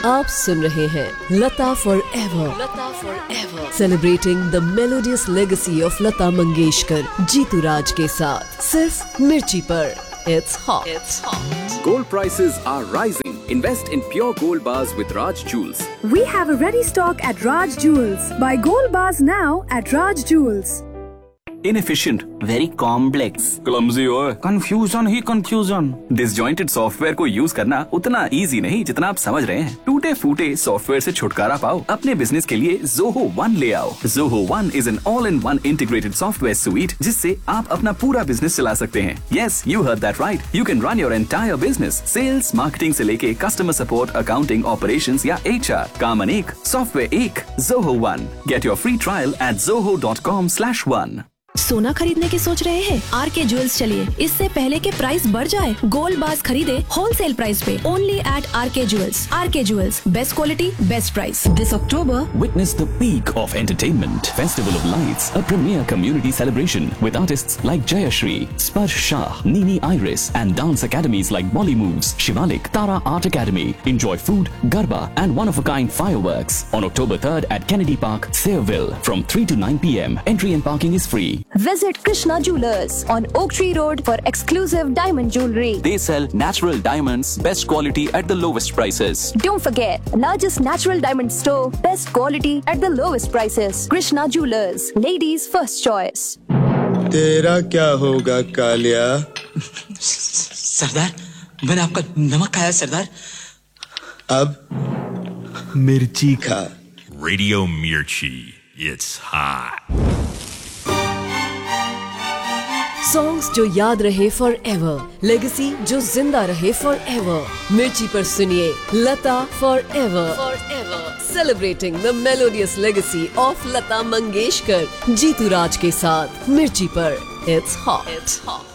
आप सुन रहे हैं लता for ever, Lata for ever, celebrating the melodious legacy of Lata Mangeshkar, Jitu राज के साथ, सिर्फ मिर्ची पर। It's hot. It's hot. Gold prices are rising. Invest in pure gold bars with Raj Jewels. We have a ready stock at Raj Jewels. Buy gold bars now at Raj Jewels. Inefficient, very complex, clumsy और confusion ही confusion. Disjointed software को use करना उतना easy नहीं जितना आप समझ रहे हैं। टूटे फूटे सॉफ्टवेयर से छुटकारा पाओ, अपने बिजनेस के लिए Zoho One ले आओ। Zoho One is an all-in-one integrated software suite जिससे आप अपना पूरा बिजनेस चला सकते हैं। Yes, you heard that right. You can run your entire business, sales, marketing से लेके customer support, accounting, operations या HR, काम अनेक, सॉफ्टवेयर एक, Zoho One. Get your free trial at zoho.com/one. सोना खरीदने की सोच रहे हैं? आरके ज्वेल्स चलिए, इससे पहले के प्राइस बढ़ जाए, गोल्ड बार्स खरीदे होलसेल प्राइस पे, only eight R K jewels. R K jewels, best quality, best price. This October witness the peak of entertainment, Festival of Lights, a premier community celebration with artists like Jayashri, Sparsh Shah, Nini Iris, and dance academies like Bolly Moves, Shivalik, Tara Art Academy. Enjoy food, garba, and one-of-a-kind fireworks on October 3rd at Kennedy Park, Sayreville, from 3 to 9 p.m. Entry and parking is free. Visit Krishna Jewelers on Oak Tree Road for exclusive diamond jewelry. They sell natural diamonds, best quality at the lowest prices. Don't forget, largest natural diamond store, best quality at the lowest prices. Krishna Jewelers, ladies' first choice. तेरा क्या होगा कालिया? सरदार, मैंने आपका नमक खाया सरदार। अब मिर्ची खा। Radio Mirchi, it's hot. Songs जो याद रहे फॉर एवर, लेगेसी जो जिंदा रहे फॉर एवर। मिर्ची पर सुनिए लता for ever, celebrating the melodious legacy of Lata Mangeshkar, Jitu राज के साथ, मिर्ची पर। It's hot.